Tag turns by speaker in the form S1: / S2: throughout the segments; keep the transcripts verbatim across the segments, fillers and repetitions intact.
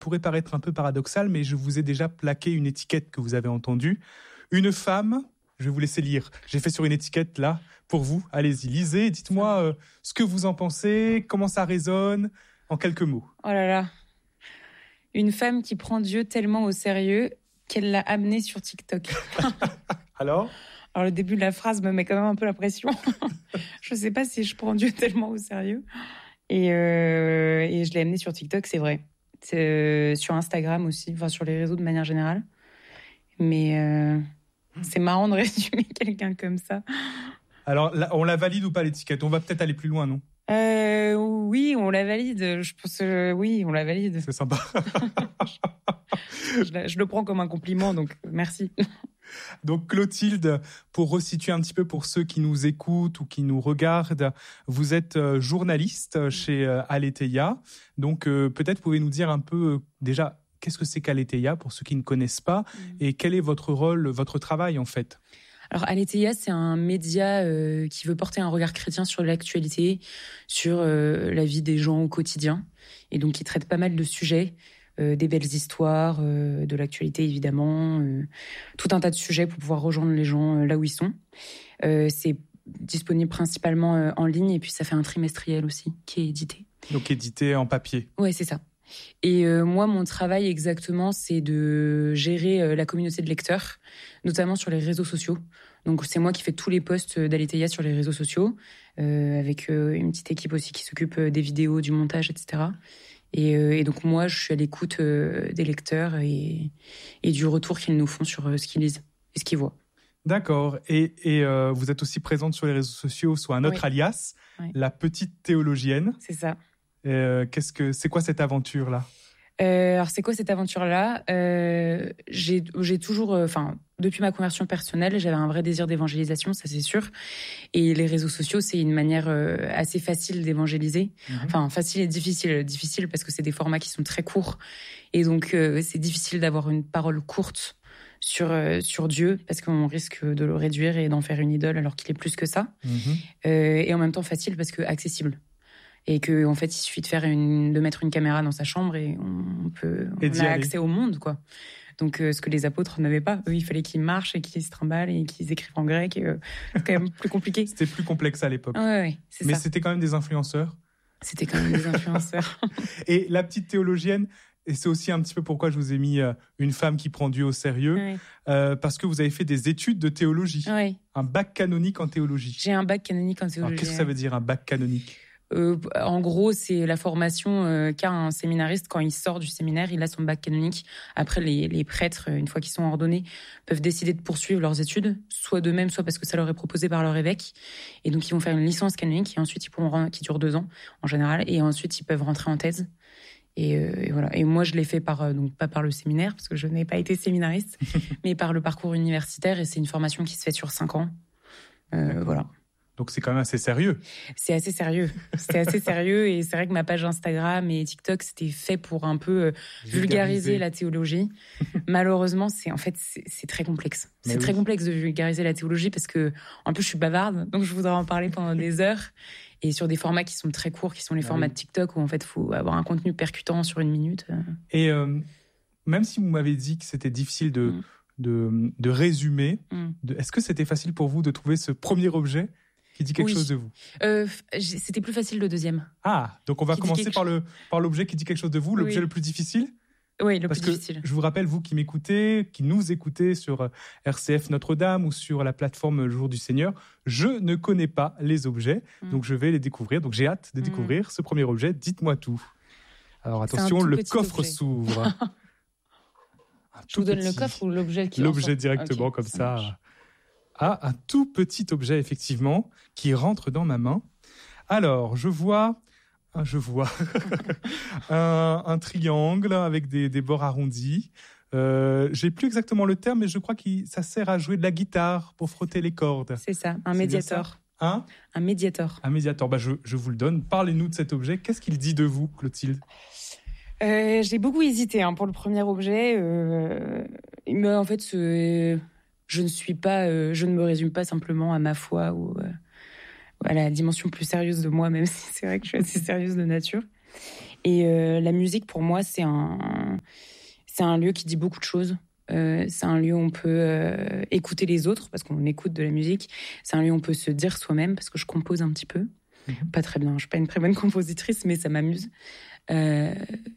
S1: pourrait paraître un peu paradoxal, mais je vous ai déjà plaqué une étiquette que vous avez entendue. Une femme, je vais vous laisser lire. J'ai fait sur une étiquette là pour vous. Allez-y, lisez. Dites-moi euh, ce que vous en pensez, comment ça résonne, en quelques mots.
S2: Oh là là. Une femme qui prend Dieu tellement au sérieux qu'elle l'a amené sur TikTok.
S1: Alors ?
S2: Alors, le début de la phrase me met quand même un peu la pression. Je ne sais pas si je prends Dieu tellement au sérieux. Et, euh, et je l'ai amené sur TikTok, c'est vrai. C'est, euh, sur Instagram aussi, enfin sur les réseaux de manière générale. Mais euh, c'est marrant de résumer quelqu'un comme ça.
S1: Alors, là, on la valide ou pas l'étiquette ? On va peut-être aller plus loin, non ?
S2: euh, Oui, on la valide. Je pense, euh, oui, on la valide.
S1: C'est sympa.
S2: je, la, je le prends comme un compliment, donc merci.
S1: Donc Clotilde, pour resituer un petit peu pour ceux qui nous écoutent ou qui nous regardent, vous êtes journaliste chez Aletheia. Donc euh, peut-être pouvez nous dire un peu euh, déjà qu'est-ce que c'est qu'Aletheia pour ceux qui ne connaissent pas mmh. et quel est votre rôle, votre travail en fait.
S2: Alors Aletheia, c'est un média euh, qui veut porter un regard chrétien sur l'actualité, sur euh, la vie des gens au quotidien, et donc qui traite pas mal de sujets. Euh, des belles histoires, euh, de l'actualité évidemment, euh, tout un tas de sujets pour pouvoir rejoindre les gens euh, là où ils sont. Euh, c'est disponible principalement euh, en ligne et puis ça fait un trimestriel aussi qui est édité.
S1: Donc édité en papier.
S2: Ouais, c'est ça. Et euh, moi, mon travail exactement, c'est de gérer euh, la communauté de lecteurs, notamment sur les réseaux sociaux. Donc c'est moi qui fais tous les posts d'Aletheia sur les réseaux sociaux, euh, avec euh, une petite équipe aussi qui s'occupe euh, des vidéos, du montage, et cetera. Et, euh, et donc moi, je suis à l'écoute euh, des lecteurs et, et du retour qu'ils nous font sur euh, ce qu'ils lisent et ce qu'ils voient.
S1: D'accord. Et, et euh, vous êtes aussi présente sur les réseaux sociaux sous un autre oui. alias, oui. La Petite Théologienne.
S2: C'est ça.
S1: Euh, qu'est-ce que c'est quoi cette aventure-là ?
S2: Euh, alors c'est quoi cette aventure-là ? euh, J'ai j'ai toujours, enfin euh, depuis ma conversion personnelle, j'avais un vrai désir d'évangélisation, ça c'est sûr. Et les réseaux sociaux, c'est une manière euh, assez facile d'évangéliser. Mmh. Enfin facile et difficile, difficile parce que c'est des formats qui sont très courts et donc euh, c'est difficile d'avoir une parole courte sur euh, sur Dieu parce qu'on risque de le réduire et d'en faire une idole alors qu'il est plus que ça. Mmh. Euh, et en même temps facile parce que accessible. Et que en fait il suffit de faire une de mettre une caméra dans sa chambre et on peut et on a accès au monde quoi. Donc euh, ce que les apôtres n'avaient pas, eux il fallait qu'ils marchent et qu'ils se trimballent et qu'ils écrivent en grec et, euh, c'est quand même plus compliqué.
S1: C'était plus complexe à l'époque.
S2: Ouais, ouais, c'est
S1: mais
S2: ça.
S1: C'était quand même des influenceurs.
S2: C'était quand même des influenceurs.
S1: Et la petite théologienne, et c'est aussi un petit peu pourquoi je vous ai mis euh, une femme qui prend Dieu au sérieux, ouais. euh, parce que vous avez fait des études de théologie,
S2: ouais.
S1: un bac canonique en théologie.
S2: J'ai un bac canonique en théologie.
S1: Alors, qu'est-ce que ça veut dire un bac canonique ?
S2: Euh, en gros, c'est la formation euh, qu'a un séminariste quand il sort du séminaire, il a son bac canonique. Après, les, les prêtres, une fois qu'ils sont ordonnés, peuvent décider de poursuivre leurs études, soit d'eux-mêmes, soit parce que ça leur est proposé par leur évêque. Et donc, ils vont faire une licence canonique et ensuite, ils pourront qui dure deux ans en général. Et ensuite, ils peuvent rentrer en thèse. Et, euh, et voilà. Et moi, je l'ai fait par donc pas par le séminaire parce que je n'ai pas été séminariste, mais par le parcours universitaire. Et c'est une formation qui se fait sur cinq ans. Euh, voilà.
S1: Donc c'est quand même assez sérieux.
S2: C'est assez sérieux. C'était assez sérieux et c'est vrai que ma page Instagram et TikTok c'était fait pour un peu euh, vulgariser, vulgariser la théologie. Malheureusement, c'est en fait c'est, c'est très complexe. Mais c'est oui. très complexe de vulgariser la théologie parce que en plus je suis bavarde, donc je voudrais en parler pendant des heures et sur des formats qui sont très courts, qui sont les ah formats oui. de TikTok où en fait faut avoir un contenu percutant sur une minute.
S1: Et euh, même si vous m'avez dit que c'était difficile de mm. de, de résumer, mm. de, est-ce que c'était facile pour vous de trouver ce premier objet qui dit quelque
S2: oui.
S1: chose de vous ?
S2: euh, C'était plus facile le deuxième.
S1: Ah, donc on va qui commencer par, le, par l'objet qui dit quelque chose de vous, l'objet oui. le plus difficile ?
S2: Oui, le
S1: Parce
S2: plus
S1: que
S2: difficile.
S1: Je vous rappelle, vous qui m'écoutez, qui nous écoutez sur R C F Notre-Dame ou sur la plateforme Le Jour du Seigneur, je ne connais pas les objets, mmh. donc je vais les découvrir. Donc j'ai hâte de mmh. découvrir ce premier objet. Dites-moi tout. Alors attention, le coffre objet. s'ouvre.
S2: Je vous donne petit... le coffre ou l'objet qui
S1: L'objet directement, okay, comme ça. ça. Ah, un tout petit objet, effectivement, qui rentre dans ma main. Alors, je vois, je vois un, un triangle avec des, des bords arrondis. Euh, j'ai plus exactement le terme, mais je crois que ça sert à jouer de la guitare pour frotter les cordes.
S2: C'est ça, un médiator.
S1: Hein ?
S2: Un médiator.
S1: Un médiator. Bah, je, je vous le donne. Parlez-nous de cet objet. Qu'est-ce qu'il dit de vous, Clotilde ?
S2: Euh, j'ai beaucoup hésité hein, pour le premier objet. Euh, mais en fait, ce... je ne suis pas, euh, je ne me résume pas simplement à ma foi ou euh, à la dimension plus sérieuse de moi, même si c'est vrai que je suis assez sérieuse de nature. Et euh, la musique, pour moi, c'est un, c'est un lieu qui dit beaucoup de choses. Euh, c'est un lieu où on peut euh, écouter les autres, parce qu'on écoute de la musique. C'est un lieu où on peut se dire soi-même, parce que je compose un petit peu. Mmh. Pas très bien, je suis pas une très bonne compositrice, mais ça m'amuse. Euh,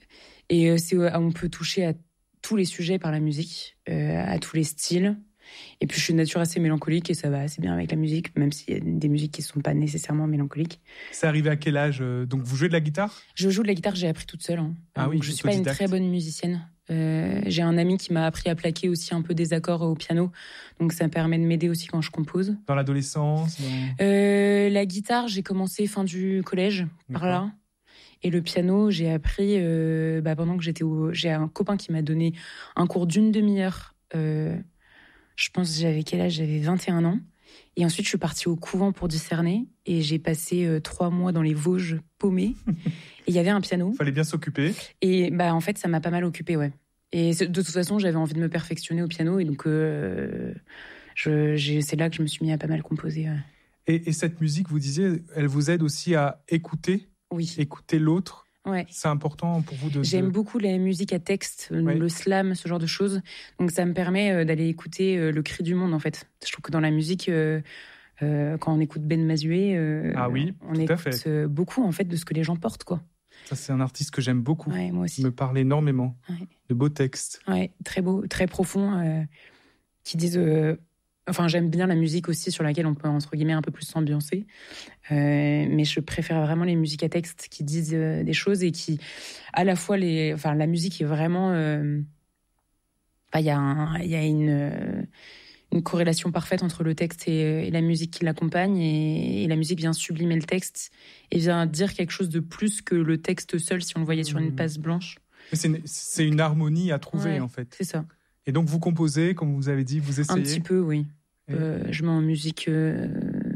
S2: et c'est où on peut toucher à tous les sujets par la musique, euh, à tous les styles. Et puis je suis de nature assez mélancolique et ça va assez bien avec la musique, même s'il y a des musiques qui ne sont pas nécessairement mélancoliques.
S1: C'est arrivé à quel âge? Donc vous jouez de la guitare?
S2: Je joue de la guitare, j'ai appris toute seule. Hein.
S1: Ah oui,
S2: je ne suis pas une très bonne musicienne. Euh, j'ai un ami qui m'a appris à plaquer aussi un peu des accords au piano, donc ça me permet de m'aider aussi quand je compose.
S1: Dans l'adolescence dans...
S2: euh, La guitare, j'ai commencé fin du collège, par là. Et le piano, j'ai appris euh, bah, pendant que j'étais au... J'ai un copain qui m'a donné un cours d'une demi-heure. Euh, je pense que j'avais quel âge? J'avais vingt et un ans. Et ensuite, je suis partie au couvent pour discerner. Et j'ai passé euh, trois mois dans les Vosges paumées. Et il y avait un piano.
S1: Il fallait bien s'occuper.
S2: Et bah, en fait, ça m'a pas mal occupée, ouais. Et de toute façon, j'avais envie de me perfectionner au piano. Et donc, euh, je, j'ai... c'est là que je me suis mis à pas mal composer. Ouais.
S1: Et, et cette musique, vous disiez, elle vous aide aussi à écouter?
S2: Oui.
S1: Écouter l'autre.
S2: Ouais.
S1: C'est important pour vous de...
S2: J'aime
S1: de...
S2: beaucoup la musique à texte,
S1: ouais.
S2: le slam, ce genre de choses. Donc ça me permet d'aller écouter le cri du monde, en fait. Je trouve que dans la musique, euh, euh, quand on écoute Ben Mazué, euh,
S1: ah oui,
S2: on écoute beaucoup, en fait, de ce que les gens portent, quoi.
S1: Ça, c'est un artiste que j'aime beaucoup.
S2: Ouais, moi aussi.
S1: Il me parle énormément.
S2: Ouais.
S1: De beaux textes.
S2: Ouais, très beaux, très profonds, euh, qui disent... Euh, Enfin, j'aime bien la musique aussi sur laquelle on peut, entre guillemets, un peu plus s'ambiancer. Euh, mais je préfère vraiment les musiques à texte qui disent euh, des choses et qui, à la fois, les, enfin, la musique est vraiment... Euh, enfin, il y a, un, y a une, euh, une corrélation parfaite entre le texte et, et la musique qui l'accompagne. Et, et la musique vient sublimer le texte et vient dire quelque chose de plus que le texte seul si on le voyait sur une page blanche.
S1: Mais c'est, une, c'est une harmonie à trouver,
S2: ouais,
S1: en fait.
S2: C'est ça.
S1: Et donc, vous composez, comme vous avez dit, vous essayez?
S2: Un petit peu, oui. Et... Euh, je mets en musique euh,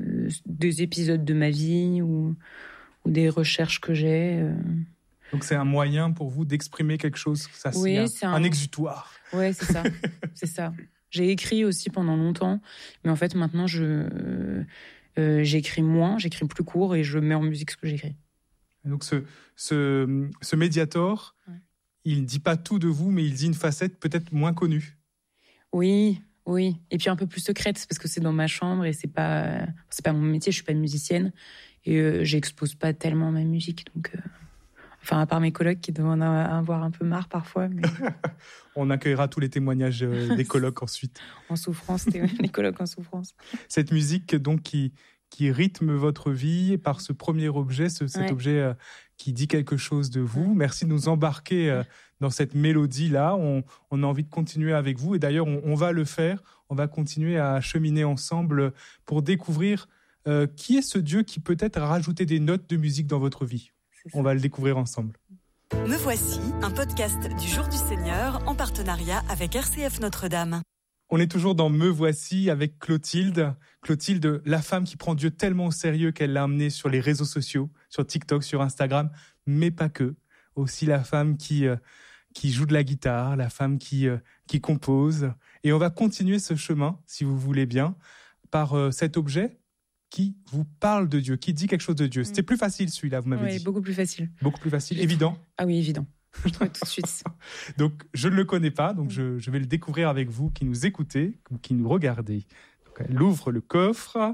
S2: des épisodes de ma vie ou, ou des recherches que j'ai. Euh...
S1: Donc, c'est un moyen pour vous d'exprimer quelque chose? Ça,
S2: oui,
S1: c'est un,
S2: c'est un...
S1: un exutoire.
S2: Oui, c'est ça. c'est ça. J'ai écrit aussi pendant longtemps, mais en fait, maintenant, je, euh, j'écris moins, j'écris plus court et je mets en musique ce que j'écris.
S1: Et donc, ce, ce, ce médiator... Ouais. Il ne dit pas tout de vous, mais il dit une facette peut-être moins connue.
S2: Oui, oui. Et puis un peu plus secrète, parce que c'est dans ma chambre et c'est pas, c'est pas mon métier, je suis pas musicienne. Et euh, j'expose pas tellement ma musique. Donc, euh... enfin, à part mes colocs qui doivent en avoir un peu marre parfois. Mais...
S1: On accueillera tous les témoignages euh, des colocs ensuite.
S2: En souffrance, les colocs en souffrance.
S1: Cette musique donc qui, qui rythme votre vie par ce premier objet, ce, cet ouais. objet... Euh, qui dit quelque chose de vous. Merci de nous embarquer euh, dans cette mélodie-là. On, on a envie de continuer avec vous. Et d'ailleurs, on, on va le faire. On va continuer à cheminer ensemble pour découvrir euh, qui est ce Dieu qui peut-être a rajouté des notes de musique dans votre vie. On va le découvrir ensemble.
S3: Me voici, un podcast du Jour du Seigneur en partenariat avec R C F Notre-Dame.
S1: On est toujours dans Me voici avec Clotilde. Clotilde, la femme qui prend Dieu tellement au sérieux qu'elle l'a amené sur les réseaux sociaux, sur TikTok, sur Instagram, mais pas que. Aussi la femme qui, euh, qui joue de la guitare, la femme qui, euh, qui compose. Et on va continuer ce chemin, si vous voulez bien, par euh, cet objet qui vous parle de Dieu, qui dit quelque chose de Dieu. C'était plus facile celui-là, vous m'avez
S2: oui,
S1: dit.
S2: Beaucoup plus facile.
S1: Beaucoup plus facile, évident.
S2: Ah oui, évident. Je trouve tout de suite.
S1: Donc, je ne le connais pas, donc je, je vais le découvrir avec vous qui nous écoutez, qui nous regardez. Donc, elle ouvre le coffre.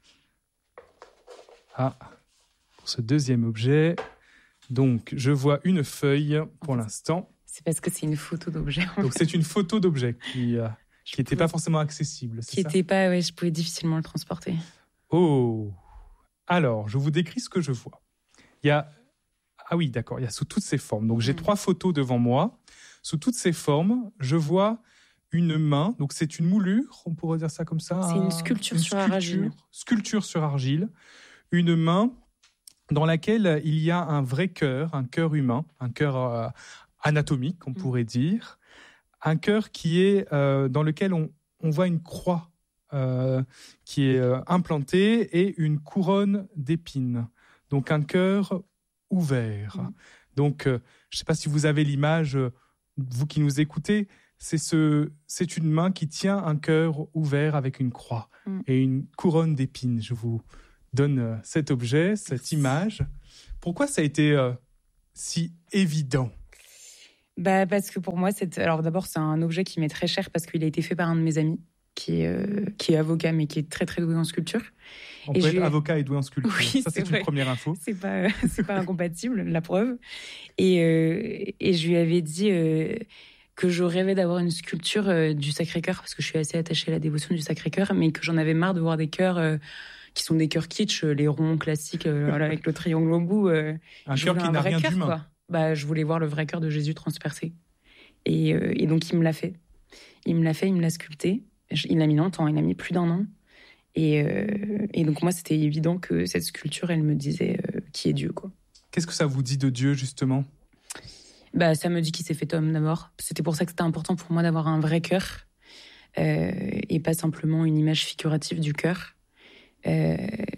S1: Ah, pour ce deuxième objet. Donc, je vois une feuille pour l'instant.
S2: C'est parce que c'est une photo d'objet.
S1: Donc, c'est une photo d'objet qui euh, qui n'était pas forcément accessible.
S2: Qui n'était pas, ouais, je pouvais difficilement le transporter.
S1: Oh, alors, je vous décris ce que je vois. Il y a Ah oui, d'accord, il y a sous toutes ces formes. Donc, j'ai mmh. trois photos devant moi. Sous toutes ces formes, je vois une main. Donc, c'est une moulure, on pourrait dire ça comme ça.
S2: C'est une sculpture
S1: une
S2: sur
S1: sculpture,
S2: argile.
S1: Sculpture sur argile. Une main dans laquelle il y a un vrai cœur, un cœur humain, un cœur euh, anatomique, on mmh. pourrait dire. Un cœur qui est, euh, dans lequel on, on voit une croix euh, qui est euh, implantée et une couronne d'épines. Donc, un cœur ouvert. Mmh. Donc, euh, je ne sais pas si vous avez l'image, euh, vous qui nous écoutez, c'est, ce, c'est une main qui tient un cœur ouvert avec une croix mmh. et une couronne d'épines. Je vous donne euh, cet objet, cette image. Pourquoi ça a été euh, si évident?
S2: Bah, parce que pour moi, c'est... Alors d'abord, c'est un objet qui m'est très cher parce qu'il a été fait par un de mes amis qui est, euh, qui est avocat, mais qui est très, très doué en sculpture.
S1: On
S2: et
S1: peut
S2: je...
S1: être avocat et doué en sculpture.
S2: Oui,
S1: ça, c'est,
S2: c'est
S1: une première info.
S2: C'est pas, c'est pas incompatible, la preuve. Et, euh, et je lui avais dit euh, que je rêvais d'avoir une sculpture euh, du Sacré-Cœur, parce que je suis assez attachée à la dévotion du Sacré-Cœur, mais que j'en avais marre de voir des cœurs euh, qui sont des cœurs kitsch, les ronds classiques, euh, voilà, avec le triangle au bout. Euh,
S1: un cœur qui n'a rien
S2: cœur,
S1: d'humain.
S2: Quoi. Bah, je voulais voir le vrai cœur de Jésus transpercé. Et, euh, et donc, il me l'a fait. Il me l'a fait, il me l'a sculpté. Il a mis longtemps, il a mis plus d'un an. Et, euh, et donc, moi, c'était évident que cette sculpture, elle me disait euh, qui est Dieu, quoi.
S1: Qu'est-ce que ça vous dit de Dieu, justement?
S2: Bah, ça me dit qu'il s'est fait homme, d'abord. C'était pour ça que c'était important pour moi d'avoir un vrai cœur euh, et pas simplement une image figurative du cœur. Euh,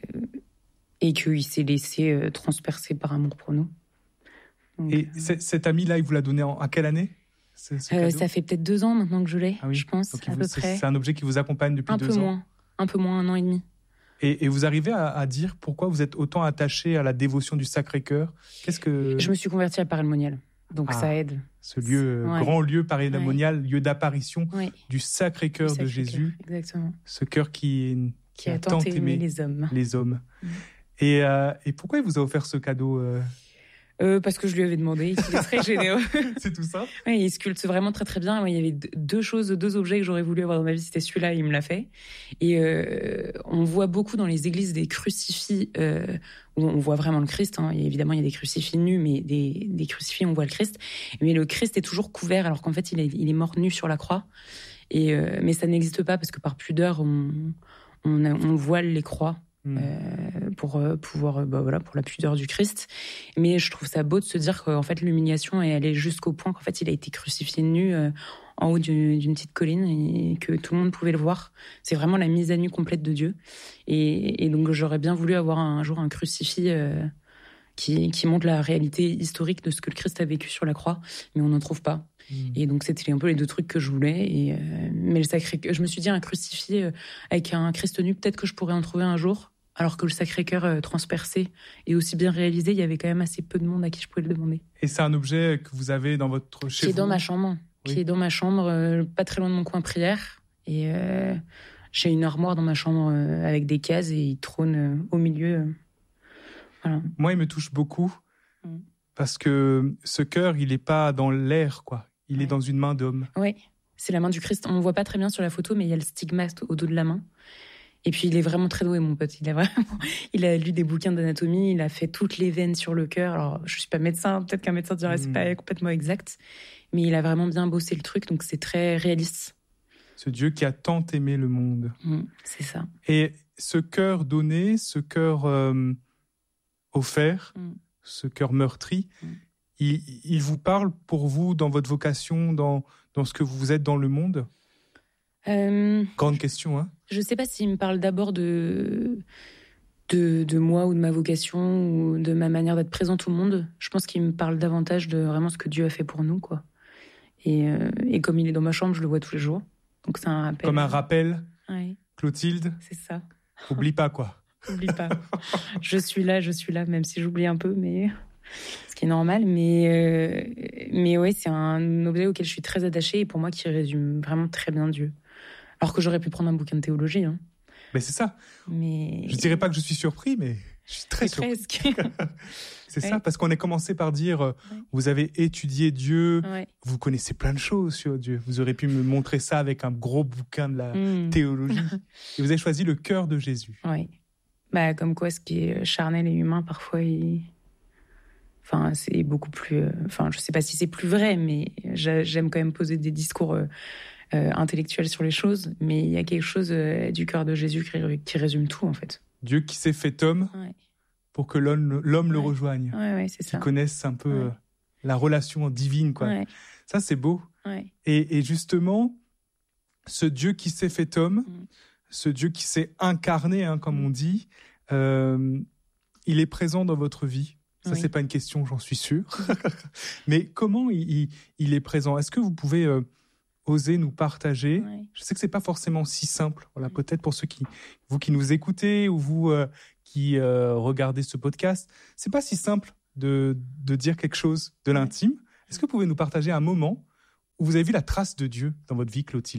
S2: et qu'il s'est laissé euh, transpercer par amour pour nous. Donc,
S1: et
S2: euh...
S1: cet ami-là, il vous l'a donné en, à quelle année? Ce, ce
S2: euh, ça fait peut-être deux ans maintenant que je l'ai, ah oui. je pense,
S1: donc
S2: à
S1: vous,
S2: peu
S1: c'est,
S2: près.
S1: C'est un objet qui vous accompagne depuis
S2: un
S1: deux
S2: peu
S1: ans.
S2: Moins, un peu moins, un an et demi.
S1: Et, et vous arrivez à, à dire pourquoi vous êtes autant attaché à la dévotion du Sacré-Cœur? Qu'est-ce que...
S2: Je me suis convertie à Paray-le-Monial, donc
S1: ah,
S2: ça aide.
S1: Ce lieu, ouais. grand lieu Paray-le-Monial, ouais. lieu d'apparition ouais. du Sacré-Cœur
S2: du Sacré
S1: de Jésus.
S2: Exactement.
S1: Ce cœur qui,
S2: qui, qui a, a tant aimé, aimé les hommes.
S1: Les hommes. Mmh. Et, euh, et pourquoi il vous a offert ce cadeau euh...
S2: Euh, parce que je lui avais demandé, il est très généreux.
S1: C'est tout ça?
S2: Oui, il sculpte vraiment très très bien. Il y avait deux choses, deux objets que j'aurais voulu avoir dans ma vie, c'était celui-là, il me l'a fait. Et euh, on voit beaucoup dans les églises des crucifix, euh, où on voit vraiment le Christ. Hein. Et évidemment, il y a des crucifix nus, mais des, des crucifix, on voit le Christ. Mais le Christ est toujours couvert, alors qu'en fait, il est, il est mort nu sur la croix. Et, euh, mais ça n'existe pas, parce que par pudeur, on, on, on voile les croix. Mmh. Euh, pour euh, pouvoir euh, bah voilà pour la pudeur du Christ, mais je trouve ça beau de se dire qu'en fait l'humiliation est allée jusqu'au point qu'en fait il a été crucifié nu euh, en haut d'une, d'une petite colline et que tout le monde pouvait le voir. C'est vraiment la mise à nu complète de Dieu, et, et donc j'aurais bien voulu avoir un, un jour un crucifix euh, qui, qui montre la réalité historique de ce que le Christ a vécu sur la croix, mais on n'en trouve pas. Mmh. Et donc c'était un peu les deux trucs que je voulais. Et, euh, mais le sacré, je me suis dit un crucifix euh, avec un Christ nu, peut-être que je pourrais en trouver un jour. Alors que le Sacré-Cœur euh, transpercé et aussi bien réalisé, il y avait quand même assez peu de monde à qui je pouvais le demander.
S1: Et c'est un objet que vous avez dans votre chez
S2: Qui
S1: vous?
S2: est dans ma chambre, oui. Qui est dans ma chambre, euh, pas très loin de mon coin prière. Et euh, j'ai une armoire dans ma chambre euh, avec des cases et il trône euh, au milieu. Euh, voilà.
S1: Moi, il me touche beaucoup mm. parce que ce cœur, il n'est pas dans l'air, quoi. Il ouais. est dans une main d'homme.
S2: Oui, c'est la main du Christ. On ne voit pas très bien sur la photo, mais il y a le stigmate au dos de la main. Et puis, il est vraiment très doué, mon pote. Il a vraiment, il a lu des bouquins d'anatomie, il a fait toutes les veines sur le cœur. Alors, je suis pas médecin, peut-être qu'un médecin dirait que mmh. c'est pas complètement exact, mais il a vraiment bien bossé le truc, donc c'est très réaliste.
S1: Ce Dieu qui a tant aimé le monde.
S2: Mmh, c'est ça.
S1: Et ce cœur donné, ce cœur euh, offert, mmh. ce cœur meurtri, mmh. il, il vous parle pour vous dans votre vocation, dans, dans ce que vous êtes dans le monde?
S2: Euh,
S1: Grande question, hein.
S2: Je ne sais pas s'il me parle d'abord de, de, de moi ou de ma vocation ou de ma manière d'être présente au monde. Je pense qu'il me parle davantage de vraiment ce que Dieu a fait pour nous, quoi. Et, euh, et comme il est dans ma chambre, je le vois tous les jours. Donc c'est un rappel.
S1: Comme un rappel,
S2: ouais.
S1: Clotilde.
S2: C'est ça.
S1: Oublie pas, quoi.
S2: Oublie pas. Je suis là, je suis là, même si j'oublie un peu, mais ce qui est normal. Mais, euh... mais ouais, c'est un objet auquel je suis très attachée et pour moi qui résume vraiment très bien Dieu. Alors que j'aurais pu prendre un bouquin de théologie. Hein.
S1: Mais c'est ça.
S2: Mais...
S1: Je ne dirais pas que je suis surpris, mais je suis très surpris.
S2: Presque.
S1: C'est
S2: ouais.
S1: ça, parce qu'on est commencé par dire, euh, ouais. vous avez étudié Dieu, ouais. vous connaissez plein de choses sur Dieu. Vous aurez pu me montrer ça avec un gros bouquin de la mmh. théologie. Et vous avez choisi le cœur de Jésus.
S2: Oui. Bah, comme quoi, ce qui est charnel et humain, parfois, il... enfin, c'est beaucoup plus... Euh... Enfin, je ne sais pas si c'est plus vrai, mais j'aime quand même poser des discours... Euh... Euh, intellectuel sur les choses, mais il y a quelque chose euh, du cœur de Jésus qui, qui résume tout, en fait.
S1: Dieu qui s'est fait homme
S2: ouais.
S1: pour que l'homme, l'homme
S2: ouais.
S1: le rejoigne.
S2: Ouais, ouais, c'est ça.
S1: Qui connaisse un peu
S2: ouais.
S1: euh, la relation divine, quoi.
S2: Ouais.
S1: Ça, c'est beau.
S2: Ouais.
S1: Et, et justement, ce Dieu qui s'est fait homme, mm. ce Dieu qui s'est incarné, hein, comme mm. on dit, euh, il est présent dans votre vie. Ça, oui. c'est pas une question, j'en suis sûr. Mais comment il, il, il est présent? Est-ce que vous pouvez... Euh, oser nous partager. Ouais. Je sais que c'est pas forcément si simple. Voilà, ouais. peut-être pour ceux qui, vous qui nous écoutez ou vous euh, qui euh, regardez ce podcast, c'est pas si simple de, de dire quelque chose de l'intime. Est-ce que vous pouvez nous partager un moment où vous avez vu la trace de Dieu dans votre vie, Clotilde ?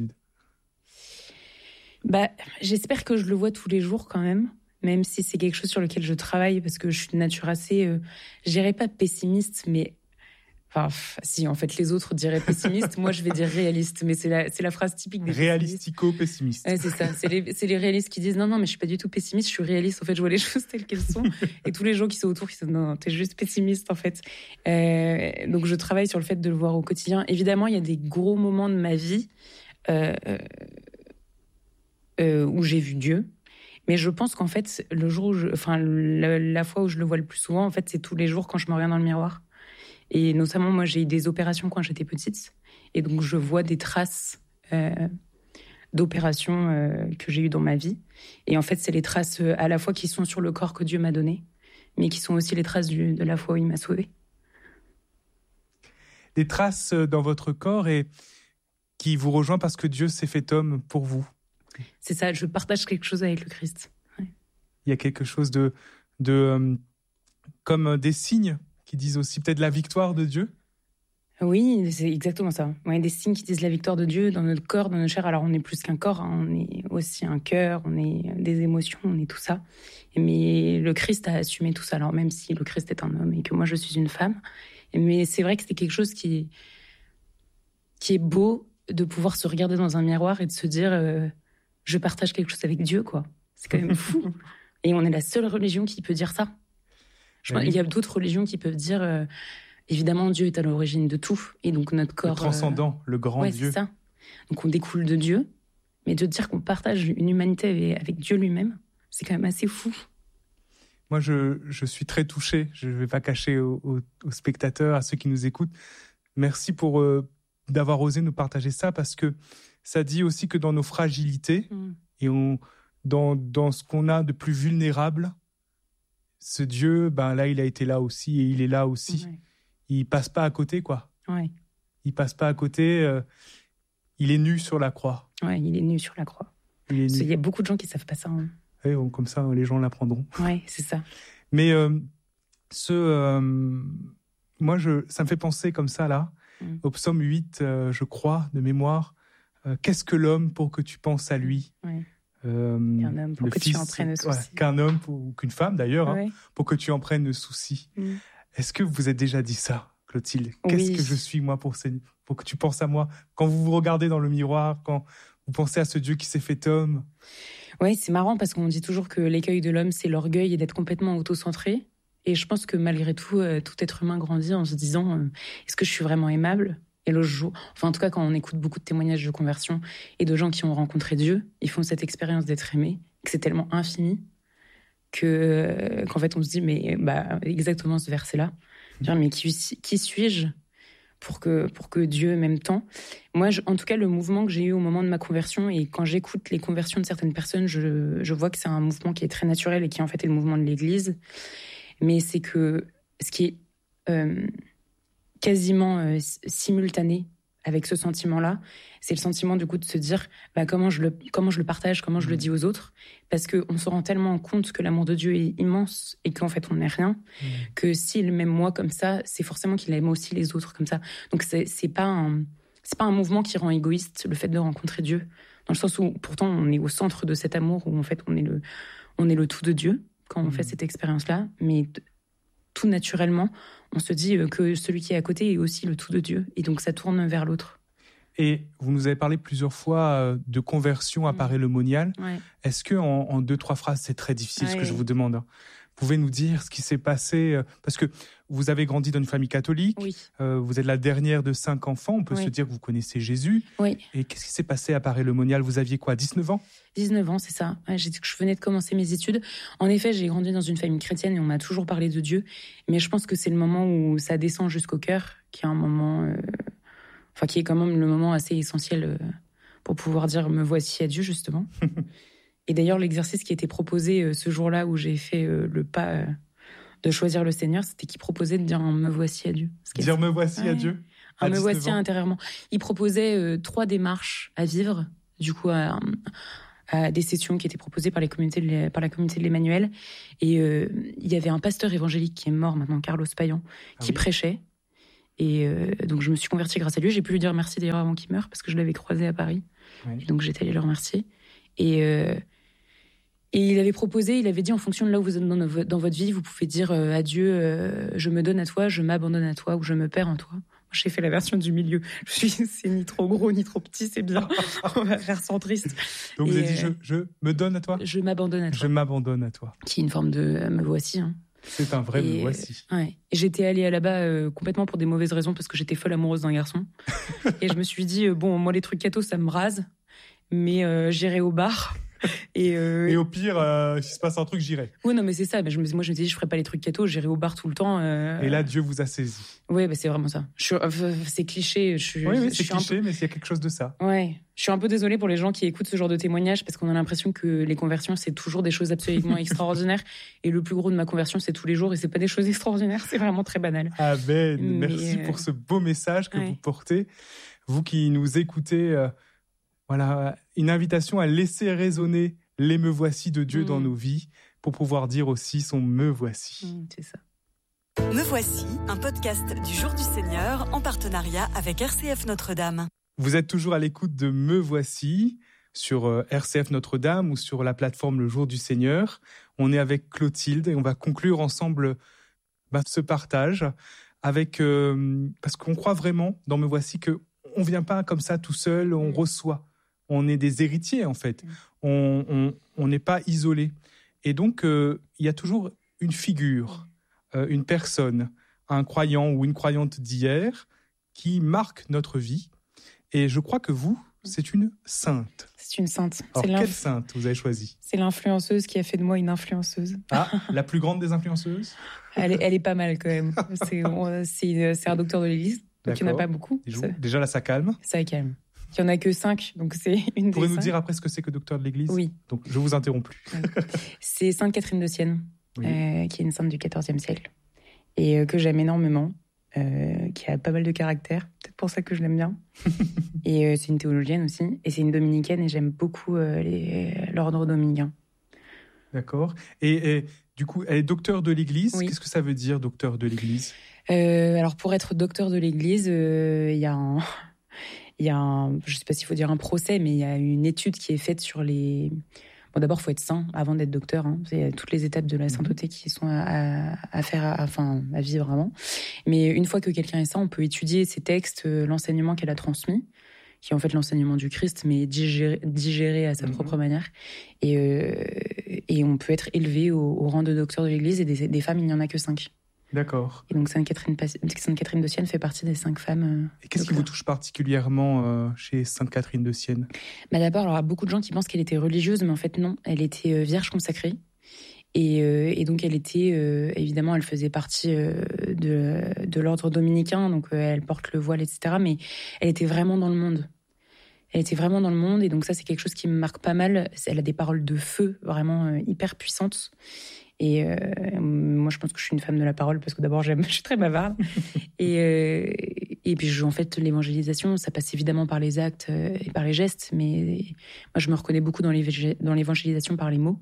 S2: Bah, j'espère que je le vois tous les jours quand même, même si c'est quelque chose sur lequel je travaille, parce que je suis de nature assez, euh, je dirais pas pessimiste, mais... Enfin, si, en fait, les autres diraient pessimiste, moi je vais dire réaliste, mais c'est la, c'est la phrase typique des
S1: réalistico-pessimiste.
S2: Ouais, c'est ça, c'est les, c'est les réalistes qui disent non, non, mais je suis pas du tout pessimiste, je suis réaliste, en fait, je vois les choses telles qu'elles sont. Et tous les gens qui sont autour qui disent non, non, t'es juste pessimiste, en fait. Euh, donc je travaille sur le fait de le voir au quotidien. Évidemment, il y a des gros moments de ma vie euh, euh, où j'ai vu Dieu. Mais je pense qu'en fait, le jour où je, enfin, la, la fois où je le vois le plus souvent, en fait, c'est tous les jours quand je me regarde dans le miroir. Et notamment, moi, j'ai eu des opérations quand j'étais petite. Et donc, je vois des traces euh, d'opérations euh, que j'ai eues dans ma vie. Et en fait, c'est les traces euh, à la fois qui sont sur le corps que Dieu m'a donné, mais qui sont aussi les traces du, de la fois où il m'a sauvée.
S1: Des traces dans votre corps et qui vous rejoint parce que Dieu s'est fait homme pour vous.
S2: C'est ça, je partage quelque chose avec le Christ. Ouais.
S1: Il y a quelque chose de... de euh, comme des signes qui disent aussi peut-être la victoire de Dieu.
S2: Oui, c'est exactement ça. Ouais, des signes qui disent la victoire de Dieu dans notre corps, dans notre chair. Alors, on est plus qu'un corps, hein. On est aussi un cœur, on est des émotions, on est tout ça. Mais le Christ a assumé tout ça, alors même si le Christ est un homme et que moi, je suis une femme. Mais c'est vrai que c'est quelque chose qui, qui est beau de pouvoir se regarder dans un miroir et de se dire euh, je partage quelque chose avec Dieu, quoi. C'est quand même fou. Et on est la seule religion qui peut dire ça. Je pense,
S1: oui.
S2: Il y a d'autres religions qui peuvent dire, euh, évidemment, Dieu est à l'origine de tout. Et donc notre corps...
S1: Le transcendant, euh, le grand
S2: ouais,
S1: Dieu.
S2: C'est ça. Donc on découle de Dieu. Mais de dire qu'on partage une humanité avec, avec Dieu lui-même, c'est quand même assez fou.
S1: Moi, je, je suis très touché. Je ne vais pas cacher aux, aux, aux spectateurs, à ceux qui nous écoutent. Merci pour euh, d'avoir osé nous partager ça, parce que ça dit aussi que dans nos fragilités, mmh. et on, dans, dans ce qu'on a de plus vulnérable, ce Dieu, ben là, il a été là aussi et il est là aussi. Ouais. Il passe pas à côté, quoi.
S2: Ouais.
S1: Il passe pas à côté. Euh, il est nu sur la croix.
S2: Ouais, il est nu sur la croix. Il, est nu. Il y a beaucoup de gens qui savent pas ça. Hein.
S1: Ouais, comme ça, les gens l'apprendront.
S2: Ouais, c'est ça.
S1: Mais euh, ce, euh, moi, je, ça me fait penser comme ça là, mm. au psaume huit, euh, je crois, de mémoire. Euh, Qu'est-ce que l'homme pour que tu penses à lui?
S2: Ouais.
S1: Euh,
S2: qu'un homme pour que fils, tu en prennes le souci.
S1: Ouais, qu'un homme pour, ou qu'une femme d'ailleurs,
S2: ouais.
S1: hein, pour que tu en prennes le souci. Mm. Est-ce que vous vous êtes déjà dit ça, Clotilde? Qu'est-ce
S2: oui.
S1: que je suis moi pour, ces, pour que tu penses à moi? Quand vous vous regardez dans le miroir, quand vous pensez à ce Dieu qui s'est fait homme?
S2: Oui, c'est marrant parce qu'on dit toujours que l'écueil de l'homme, c'est l'orgueil et d'être complètement auto-centré. Et je pense que malgré tout, euh, tout être humain grandit en se disant euh, est-ce que je suis vraiment aimable? Et le jour, enfin en tout cas quand on écoute beaucoup de témoignages de conversion et de gens qui ont rencontré Dieu, ils font cette expérience d'être aimés, que c'est tellement infini que euh, qu'en fait on se dit mais bah exactement ce verset-là, dire, mais qui, qui suis-je pour que pour que Dieu m'aime tant? Moi, je, en tout cas, le mouvement que j'ai eu au moment de ma conversion et quand j'écoute les conversions de certaines personnes, je, je vois que c'est un mouvement qui est très naturel et qui en fait est le mouvement de l'Église. Mais c'est que ce qui est euh, quasiment euh, simultané avec ce sentiment-là, c'est le sentiment du coup de se dire bah, comment, je le, comment je le partage, comment je mmh. le dis aux autres, parce qu'on se rend tellement compte que l'amour de Dieu est immense et qu'en fait on n'est rien, mmh. que s'il m'aime moi comme ça, c'est forcément qu'il aime aussi les autres comme ça. Donc c'est, c'est pas un, c'est pas un mouvement qui rend égoïste le fait de rencontrer Dieu, dans le sens où pourtant on est au centre de cet amour, où en fait on est le, on est le tout de Dieu quand on mmh. fait cette expérience-là, mais tout naturellement, on se dit que celui qui est à côté est aussi le tout de Dieu. Et donc, ça tourne vers l'autre.
S1: Et vous nous avez parlé plusieurs fois de conversion à mmh. Paray-le-Monial. Ouais. Est-ce qu'en en deux, trois phrases, c'est très difficile, ouais. ce que je vous demande, hein. Vous pouvez nous dire ce qui s'est passé? Parce que vous avez grandi dans une famille catholique.
S2: Oui.
S1: Euh, vous êtes la dernière de cinq enfants. On peut oui. se dire que vous connaissez Jésus.
S2: Oui.
S1: Et qu'est-ce qui s'est passé à Paray-le-Monial? Vous aviez quoi, dix-neuf ans?
S2: dix-neuf ans, c'est ça. Ouais, j'ai, je venais de commencer mes études. En effet, j'ai grandi dans une famille chrétienne et on m'a toujours parlé de Dieu. Mais je pense que c'est le moment où ça descend jusqu'au cœur, qui est un moment... Euh... Enfin, qui est quand même le moment assez essentiel euh, pour pouvoir dire « me voici à Dieu », justement. Et d'ailleurs, l'exercice qui était proposé euh, ce jour-là où j'ai fait euh, le pas euh, de choisir le Seigneur, c'était qu'il proposait de dire « me voici à Dieu ».
S1: Dire « me voici ouais. à Dieu ».
S2: Un me voici intérieurement. Il proposait euh, trois démarches à vivre. Du coup, à, à des sessions qui étaient proposées par, les communautés de, par la communauté de l'Emmanuel. Et euh, il y avait un pasteur évangélique qui est mort maintenant, Carlos Payan, qui ah oui. prêchait. Et euh, donc, je me suis convertie grâce à lui. J'ai pu lui dire merci d'ailleurs avant qu'il meure, parce que je l'avais croisé à Paris. Oui. Et donc, j'étais allée le remercier. Et, euh, et il avait proposé, il avait dit, en fonction de là où vous êtes dans, dans votre vie, vous pouvez dire euh, à Dieu, euh, je me donne à toi, je m'abandonne à toi, ou je me perds en toi. Moi, j'ai fait la version du milieu. Je suis, c'est ni trop gros, ni trop petit, c'est bien. On va faire centriste.
S1: Donc,
S2: et
S1: vous avez dit,
S2: euh,
S1: je, je me donne à toi?
S2: Je m'abandonne à toi.
S1: Je m'abandonne à toi.
S2: Qui est une forme de euh, me voici, hein.
S1: C'est un vrai me voici.
S2: Ouais. J'étais allée là-bas euh, complètement pour des mauvaises raisons parce que j'étais folle amoureuse d'un garçon. Et je me suis dit, euh, bon, moi, les trucs cathos, ça me rase, mais euh, j'irai au bar. Et, euh...
S1: et au pire, euh, s'il se passe un truc, j'irai.
S2: Oui, non, mais c'est ça. Mais je me, moi, je me disais, je ferais pas les trucs cathos, j'irai au bar tout le temps. Euh...
S1: Et là, Dieu vous a saisi.
S2: Oui, bah, c'est vraiment ça. Je suis, euh, c'est cliché. Je suis,
S1: oui, oui,
S2: je
S1: c'est
S2: suis
S1: cliché,
S2: peu...
S1: mais il y a quelque chose de ça.
S2: Ouais. Je suis un peu désolée pour les gens qui écoutent ce genre de témoignages parce qu'on a l'impression que les conversions, c'est toujours des choses absolument extraordinaires. Et le plus gros de ma conversion, c'est tous les jours et c'est pas des choses extraordinaires. C'est vraiment très banal.
S1: Amen.
S2: Mais
S1: Merci
S2: euh...
S1: pour ce beau message que
S2: ouais.
S1: vous portez. Vous qui nous écoutez, euh, voilà, une invitation à laisser résonner les me voici de Dieu mmh. dans nos vies pour pouvoir dire aussi son me voici.
S2: Mmh, c'est ça.
S3: Me voici, un podcast du Jour du Seigneur en partenariat avec R C F Notre-Dame.
S1: Vous êtes toujours à l'écoute de Me voici sur euh, R C F Notre-Dame ou sur la plateforme Le Jour du Seigneur. On est avec Clotilde et on va conclure ensemble bah, ce partage avec euh, parce qu'on croit vraiment dans Me voici que on vient pas comme ça tout seul, on mmh. reçoit. On est des héritiers en fait. Mmh. On on n'est pas isolé. Et donc euh, il y a toujours une figure, euh, une personne, un croyant ou une croyante d'hier qui marque notre vie. Et je crois que vous, c'est une sainte.
S2: C'est une sainte.
S1: Alors,
S2: c'est
S1: quelle sainte vous avez choisi?
S2: C'est l'influenceuse qui a fait de moi une influenceuse.
S1: Ah, la plus grande des influenceuses? elle,
S2: est, elle est pas mal quand même. C'est, on, c'est, c'est un docteur de l'Église, donc D'accord. il n'y en a pas beaucoup.
S1: Déjà, déjà là, ça calme.
S2: Ça calme. Il n'y en a que cinq, donc c'est une des
S1: Vous pourrez nous
S2: cinq.
S1: dire après ce que c'est que docteur de l'Église?
S2: Oui.
S1: Donc, je vous interromps plus.
S2: C'est Sainte Catherine de Sienne,
S1: oui.
S2: euh, qui est une sainte du quatorzième siècle, et euh, que j'aime énormément. Euh, qui a pas mal de caractère, peut-être pour ça que je l'aime bien. Et euh, c'est une théologienne aussi, et c'est une dominicaine, et j'aime beaucoup euh, les, l'ordre dominicain.
S1: D'accord. Et, et du coup, elle est docteur de l'Église.
S2: Oui.
S1: Qu'est-ce que ça veut dire, docteur de l'Église?
S2: euh, Alors, pour être docteur de l'Église, il euh, y a un... Il y a un, je ne sais pas s'il faut dire un procès, mais il y a une étude qui est faite sur les... Bon, d'abord, il faut être saint avant d'être docteur. Hein. Il y a toutes les étapes de la sainteté qui sont à, à, à faire, à, enfin, à vivre avant. Mais une fois que quelqu'un est saint, on peut étudier ses textes, l'enseignement qu'elle a transmis, qui est en fait l'enseignement du Christ, mais digéré, digéré à sa mmh. propre manière. Et, euh, et on peut être élevé au, au rang de docteur de l'Église. Et des, des femmes, il n'y en a que cinq.
S1: D'accord.
S2: Et donc Sainte Catherine, Sainte Catherine de Sienne fait partie des cinq femmes. Euh,
S1: et qu'est-ce docteurs. qui vous touche particulièrement euh, chez Sainte Catherine de Sienne? Bah
S2: d'abord, alors, il y a beaucoup de gens qui pensent qu'elle était religieuse, mais en fait non, elle était euh, vierge consacrée. Et, euh, et donc elle était, euh, évidemment, elle faisait partie euh, de, de l'ordre dominicain, donc euh, elle porte le voile, et cetera. Mais elle était vraiment dans le monde. Elle était vraiment dans le monde, et donc ça, c'est quelque chose qui me marque pas mal. Elle a des paroles de feu, vraiment euh, hyper puissantes. Et euh, moi, je pense que je suis une femme de la parole parce que d'abord, j'aime, je suis très bavarde. et, euh, et puis, je, en fait, l'évangélisation, ça passe évidemment par les actes et par les gestes. Mais moi, je me reconnais beaucoup dans, les, dans l'évangélisation par les mots.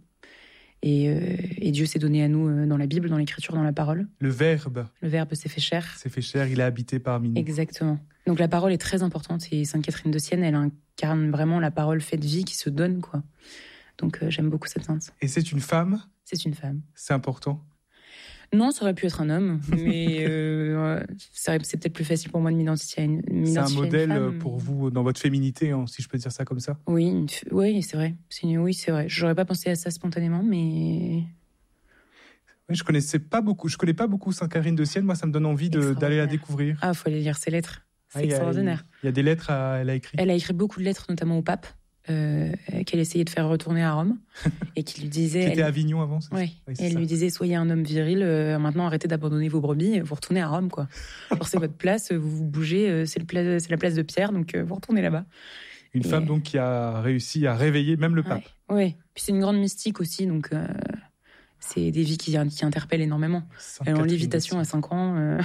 S2: Et, euh, et Dieu s'est donné à nous dans la Bible, dans l'Écriture, dans la parole.
S1: Le Verbe.
S2: Le Verbe s'est fait chair.
S1: S'est fait chair, il a habité parmi nous.
S2: Exactement. Donc la parole est très importante. Et Sainte Catherine de Sienne, elle incarne vraiment la parole faite vie qui se donne, quoi. Donc euh, j'aime beaucoup cette sainte.
S1: Et c'est une femme?
S2: C'est une femme.
S1: C'est important?
S2: Non, ça aurait pu être un homme, mais euh, c'est peut-être plus facile pour moi de m'identifier à une, m'identifier
S1: c'est un modèle
S2: à une femme.
S1: Pour vous dans votre féminité, hein, si je peux dire ça comme ça?
S2: Oui, une, oui, c'est vrai. C'est une, oui, c'est vrai. J'aurais pas pensé à ça spontanément, mais...
S1: Oui, je connaissais pas beaucoup. Je connais pas beaucoup Sainte Catherine de Sienne. Moi, ça me donne envie de, d'aller la découvrir.
S2: Ah, il faut aller lire ses lettres. C'est
S1: ah,
S2: extraordinaire.
S1: Il y, y a des lettres à, elle a écrites.
S2: Elle a écrit beaucoup de lettres, notamment au pape. Euh, qu'elle essayait de faire retourner à Rome et qui lui disait...
S1: qui était
S2: elle...
S1: à Avignon avant, c'est
S2: ouais.
S1: oui, c'est
S2: et elle
S1: ça.
S2: lui disait, soyez un homme viril, euh, maintenant arrêtez d'abandonner vos brebis, vous retournez à Rome, quoi. Alors c'est votre place, vous vous bougez, euh, c'est, le pla... c'est la place de Pierre, donc euh, vous retournez là-bas.
S1: Une
S2: et...
S1: femme donc qui a réussi à réveiller même le pape.
S2: Oui, ouais. Puis c'est une grande mystique aussi, donc euh, c'est des vies qui, qui interpellent énormément. Elle est en lévitation à cinq ans. Euh...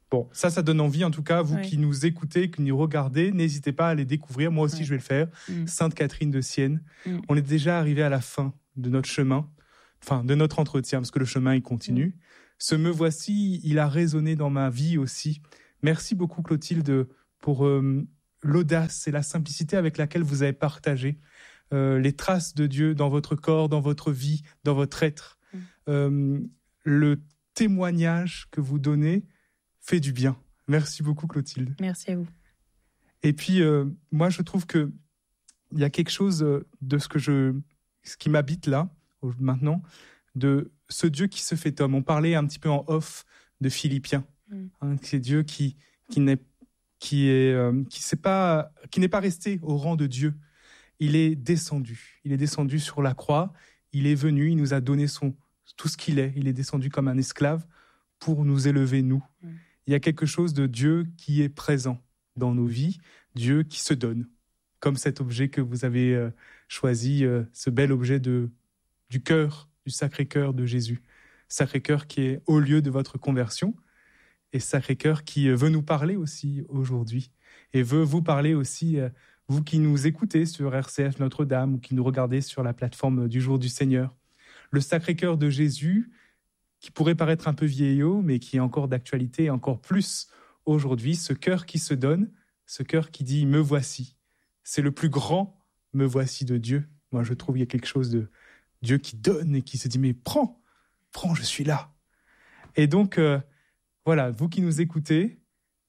S1: Bon, ça, ça donne envie, en tout cas, vous
S2: Oui.
S1: qui nous écoutez, qui nous regardez, n'hésitez pas à les découvrir. Moi aussi,
S2: Oui.
S1: je vais le faire.
S2: Mm.
S1: Sainte Catherine de Sienne.
S2: Mm.
S1: On est déjà arrivé à la fin de notre chemin, enfin, de notre entretien, parce que le chemin, il continue. Mm. Ce me voici, il a résonné dans ma vie aussi. Merci beaucoup, Clotilde, pour euh, l'audace et la simplicité avec laquelle vous avez partagé euh, les traces de Dieu dans votre corps, dans votre vie, dans votre être. Mm. Euh, le témoignage que vous donnez fait du bien. Merci beaucoup, Clotilde.
S2: Merci à vous.
S1: Et puis, euh, moi, je trouve que il y a quelque chose de ce que je, ce qui m'habite là, maintenant, de ce Dieu qui se fait homme. On parlait un petit peu en off de Philippiens. Mm. Hein, c'est Dieu qui, qui n'est, qui est, euh, qui c'est pas, qui n'est pas resté au rang de Dieu. Il est descendu. Il est descendu sur la croix. Il est venu. Il nous a donné son, tout ce qu'il est. Il est descendu comme un esclave pour nous élever, nous. Mm. Il y a quelque chose de Dieu qui est présent dans nos vies, Dieu qui se donne, comme cet objet que vous avez euh, choisi, euh, ce bel objet de, du cœur, du Sacré-Cœur de Jésus. Sacré-Cœur qui est au lieu de votre conversion, et Sacré-Cœur qui veut nous parler aussi aujourd'hui, et veut vous parler aussi, euh, vous qui nous écoutez sur R C F Notre-Dame, ou qui nous regardez sur la plateforme du Jour du Seigneur. Le Sacré-Cœur de Jésus, qui pourrait paraître un peu vieillot, mais qui est encore d'actualité, et encore plus aujourd'hui, ce cœur qui se donne, ce cœur qui dit « me voici ». C'est le plus grand « me voici » de Dieu. Moi, je trouve qu'il y a quelque chose de Dieu qui donne et qui se dit « mais prends, prends, je suis là ». Et donc, euh, voilà, vous qui nous écoutez,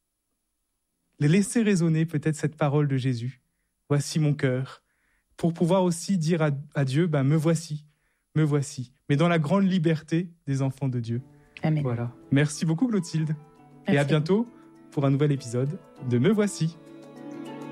S1: laissez résonner peut-être cette parole de Jésus. « Voici mon cœur », pour pouvoir aussi dire à, à Dieu ben, « me voici, me voici », mais dans la grande liberté des enfants de Dieu.
S2: Amen.
S1: Voilà. Merci beaucoup, Clotilde.
S2: Merci.
S1: Et à bientôt pour un nouvel épisode de Me Voici.